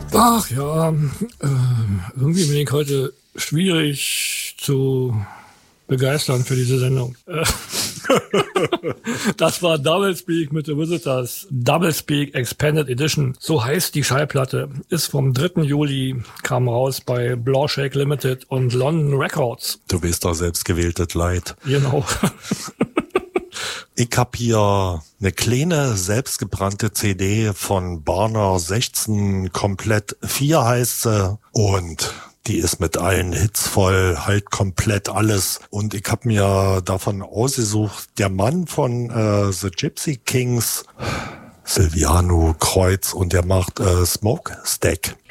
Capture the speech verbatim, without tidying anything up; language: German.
Ach ja, äh, irgendwie bin ich heute schwierig zu begeistern für diese Sendung. Das war Doublespeak mit The Visitors. Doublespeak Expanded Edition. So heißt die Schallplatte. Ist vom dritten Juli, kam raus bei Blawshake Limited und London Records. Du bist doch selbstgewähltes Leid. Genau. Ich hab hier eine kleine, selbstgebrannte C D von Barner sechzehn, komplett vier heißt sie. Und die ist mit allen Hits voll, halt komplett alles. Und ich hab mir davon ausgesucht, der Mann von äh, The Gypsy Kings, Silviano Kreuz, und der macht äh, Smokestack.